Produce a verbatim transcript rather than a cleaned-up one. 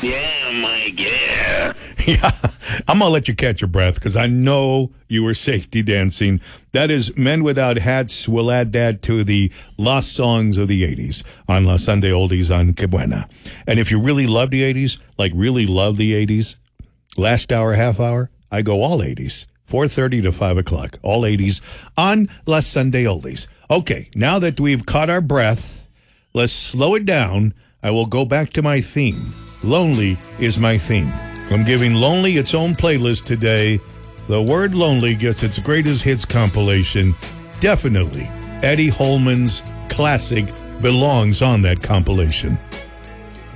Yeah, Mike, yeah. Yeah, I'm going to let you catch your breath because I know you were safety dancing. That is Men Without Hats. We'll add that to the lost songs of the eighties on La Sunday Oldies on Que Buena. And if you really love the eighties, like really love the eighties, last hour, half hour, I go all eighties, four thirty to five o'clock, all eighties on La Sunday Oldies. Okay, now that we've caught our breath, let's slow it down. I will go back to my theme. Lonely is my theme. I'm giving Lonely its own playlist today. The word Lonely gets its greatest hits compilation. Definitely, Eddie Holman's classic belongs on that compilation.